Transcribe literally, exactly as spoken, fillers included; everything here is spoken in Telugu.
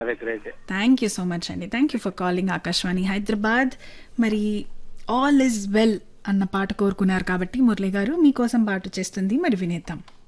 అదే great. Thank you so much అండి. Thank you for calling Akashvani Hyderabad. మరి ఆల్ ఇస్ వెల్ అన్న పాట కోరుకున్నారు కాబట్టి మురళి గారు మీకోసం పాట చేస్తుంది, మరి వినేద్దాం.